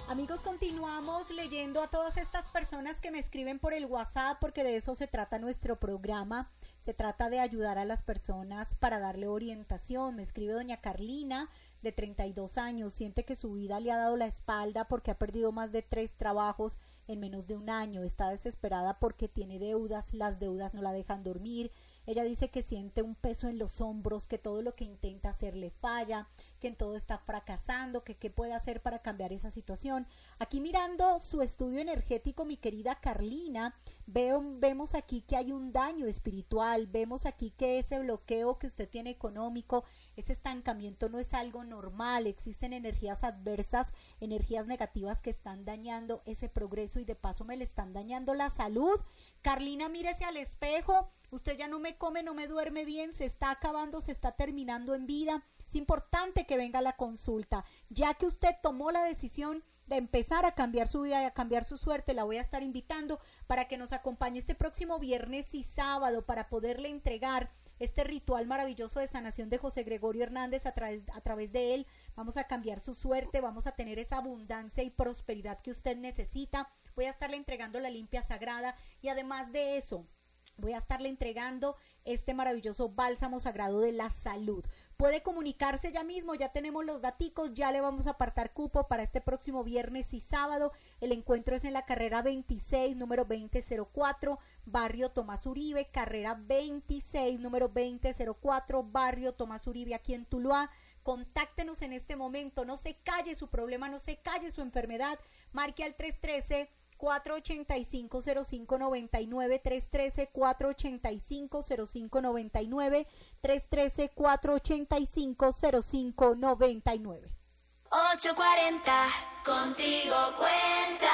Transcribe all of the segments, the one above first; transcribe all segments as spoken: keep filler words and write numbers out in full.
Amigos, continuamos leyendo a todas estas personas que me escriben por el WhatsApp, porque de eso se trata nuestro programa. Se trata de ayudar a las personas para darle orientación. Me escribe doña Carlina, de treinta y dos años, siente que su vida le ha dado la espalda porque ha perdido más de tres trabajos en menos de un año. Está desesperada porque tiene deudas, las deudas no la dejan dormir. Ella dice que siente un peso en los hombros, que todo lo que intenta hacer le falla, que en todo está fracasando, que qué puede hacer para cambiar esa situación. Aquí mirando su estudio energético, mi querida Carlina, veo, vemos aquí que hay un daño espiritual, vemos aquí que ese bloqueo que usted tiene económico, ese estancamiento no es algo normal, existen energías adversas, energías negativas que están dañando ese progreso y de paso me le están dañando la salud. Carlina, mírese al espejo, usted ya no me come, no me duerme bien, se está acabando, se está terminando en vida. Es importante que venga a la consulta, ya que usted tomó la decisión de empezar a cambiar su vida y a cambiar su suerte. La voy a estar invitando para que nos acompañe este próximo viernes y sábado para poderle entregar este ritual maravilloso de sanación de José Gregorio Hernández. A través, a través de él vamos a cambiar su suerte, vamos a tener esa abundancia y prosperidad que usted necesita. Voy a estarle entregando la limpia sagrada y además de eso voy a estarle entregando este maravilloso bálsamo sagrado de la salud. Puede comunicarse ya mismo, ya tenemos los daticos, ya le vamos a apartar cupo para este próximo viernes y sábado. El encuentro es en la carrera veintiséis, número veinte cero cuatro, barrio Tomás Uribe, carrera veintiséis, número veinte cero cuatro, barrio Tomás Uribe, aquí en Tuluá. Contáctenos en este momento, no se calle su problema, no se calle su enfermedad, marque al tres uno tres, cuatro ocho cinco, cero cinco nueve nueve, tres uno tres, cuatro ocho cinco, cero cinco nueve nueve, tres uno tres, cuatro ocho cinco, cero cinco nueve nueve. ocho cuarenta, contigo cuenta.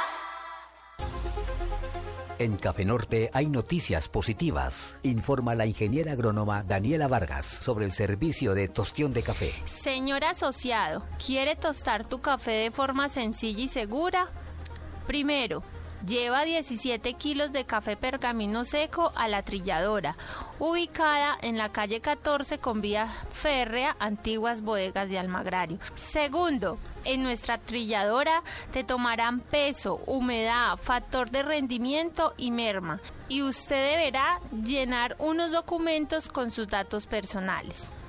En Café Norte hay noticias positivas. Informa la ingeniera agrónoma Daniela Vargas sobre el servicio de tostión de café. Señor asociado, ¿quiere tostar tu café de forma sencilla y segura? Primero, lleva diecisiete kilos de café pergamino seco a la trilladora, ubicada en la calle catorce con vía férrea, antiguas bodegas de Almagrario. Segundo, en nuestra trilladora te tomarán peso, humedad, factor de rendimiento y merma, y usted deberá llenar unos documentos con sus datos personales.